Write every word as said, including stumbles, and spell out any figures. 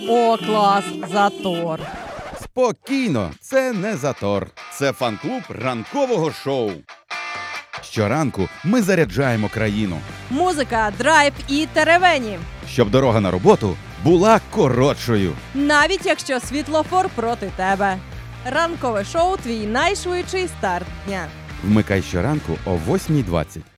О, клас, затор. Спокійно, це не затор. Це фан-клуб ранкового шоу. Щоранку ми заряджаємо країну, Музика, драйв і теревені. щоб дорога на роботу була коротшою. Навіть якщо світлофор проти тебе. Ранкове шоу – твій найшвидший старт дня. Вмикай щоранку о восьмій двадцять.